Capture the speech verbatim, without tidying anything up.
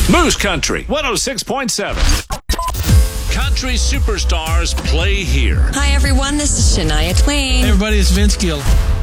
Moose Country one oh six point seven. Country superstars play here. Hi, everyone. This is Shania Twain. Hey, everybody. It's Vince Gill.